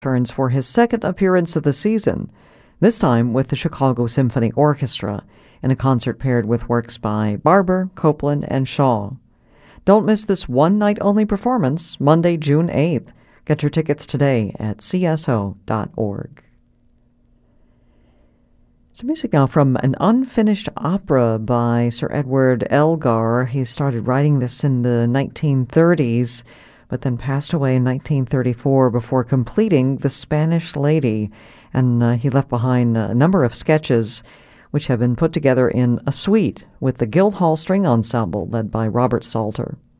Turns for his second appearance of the season, this time with the Chicago Symphony Orchestra, in a concert paired with works by Barber, Copland, and Shaw. Don't miss this one-night-only performance, Monday, June 8th. Get your tickets today at cso.org. Some music now from an unfinished opera by Sir Edward Elgar. He started writing this in the 1930s, but then passed away in 1934 before completing The Spanish Lady, and he left behind a number of sketches which have been put together in a suite with the Guildhall String Ensemble led by Robert Salter.